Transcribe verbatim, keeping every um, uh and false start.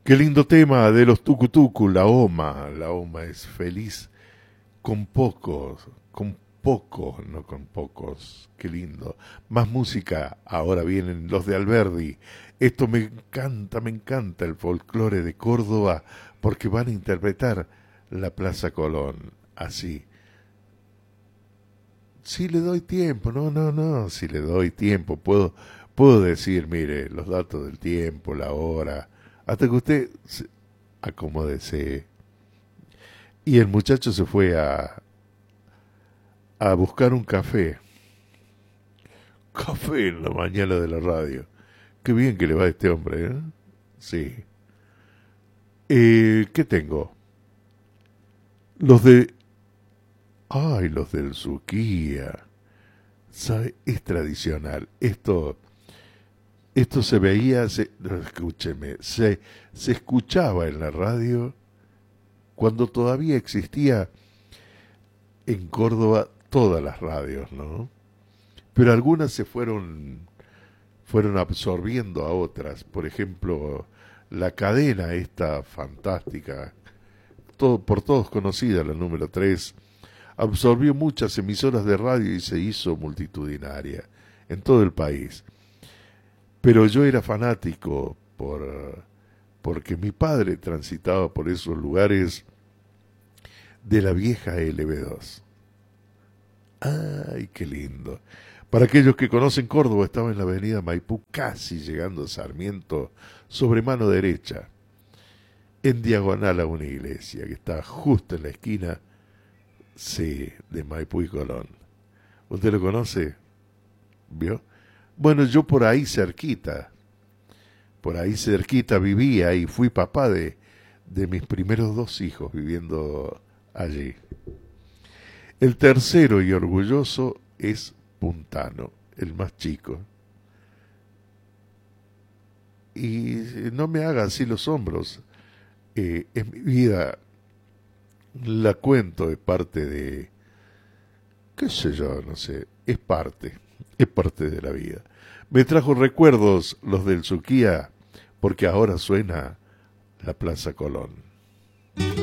Qué lindo tema de los Tucutucu, la Oma. La Oma es feliz con pocos, con pocos, no con pocos. Qué lindo. Más música, ahora vienen los de Alberdi. Esto me encanta, me encanta el folclore de Córdoba, porque van a interpretar la Plaza Colón, así. Si le doy tiempo, no, no, no, si le doy tiempo, puedo, puedo decir, mire, los datos del tiempo, la hora, hasta que usted se, acomódese. Y el muchacho se fue a, a buscar un café. Café en la mañana de la radio. Qué bien que le va a este hombre, ¿eh? Sí. Eh, ¿Qué tengo? Los de... Ay, los del Suquía. ¿Sabe? Es tradicional. Esto... Esto se veía... Se, no, escúcheme. Se, se escuchaba en la radio cuando todavía existía en Córdoba todas las radios, ¿no? Pero algunas se fueron... fueron absorbiendo a otras. Por ejemplo, la cadena esta fantástica, todo, por todos conocida, la número tres, absorbió muchas emisoras de radio y se hizo multitudinaria en todo el país. Pero yo era fanático por, porque mi padre transitaba por esos lugares de la vieja L B dos. ¡Ay, qué lindo! Para aquellos que conocen Córdoba, estaba en la avenida Maipú, casi llegando a Sarmiento, sobre mano derecha, en diagonal a una iglesia que está justo en la esquina, sí, de Maipú y Colón. ¿Usted lo conoce? ¿Vio? Bueno, yo por ahí cerquita, por ahí cerquita vivía y fui papá de, de mis primeros dos hijos viviendo allí. El tercero y orgulloso es Puntano, el más chico. Y no me haga así los hombros. Eh, en mi vida la cuento, es parte de, qué sé yo, no sé, es parte, es parte de la vida. Me trajo recuerdos los del Suquía, porque ahora suena la Plaza Colón.